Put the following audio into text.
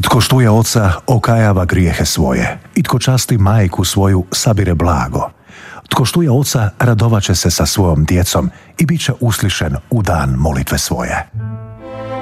Tko štuje oca, okajava grijehe svoje, i tko časti majku svoju, sabire blago. Tko štuje oca, radovaće se sa svojom djecom i bit će uslišen u dan molitve svoje.